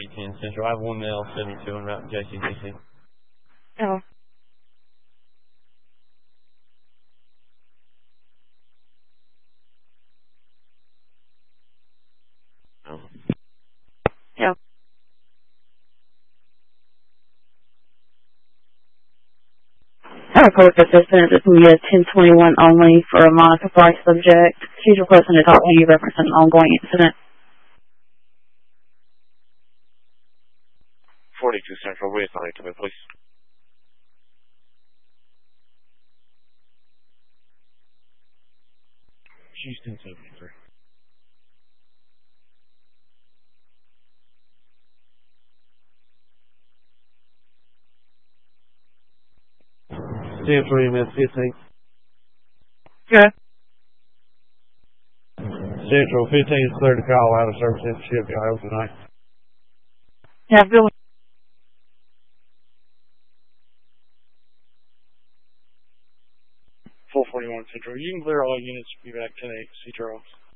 10 Central. I have 1L72 en route to JCTC. Oh. Yeah. Our public assistant is we at 1021 only for a Monica Price subject. She's requesting to talk to you referencing an ongoing incident. 42 Central, wait on it, come in, please. She's 1073. Central EMS 15. Good. Central 15 is cleared to call out of service into Shippey, Iowa tonight. Yeah, Bill. 441 Central, you can clear all units, be back 10-8, see Charles.